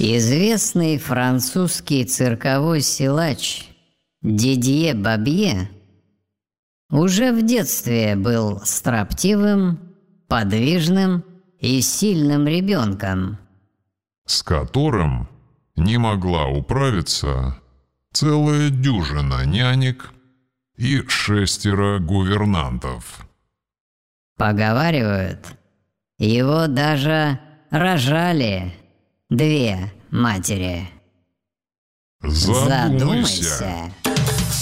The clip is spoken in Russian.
Известный французский цирковой силач Дидье Бабье уже в детстве был строптивым, подвижным и сильным ребенком, с которым не могла управиться целая дюжина нянек и 6 гувернантов. Поговаривают, его даже рожали 2 матери. Задумайся.